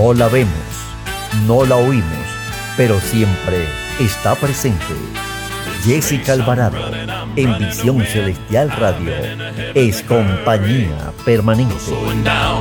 No la vemos, no la oímos, pero siempre está presente. Jessica Alvarado, en Visión Celestial Radio, es compañía permanente.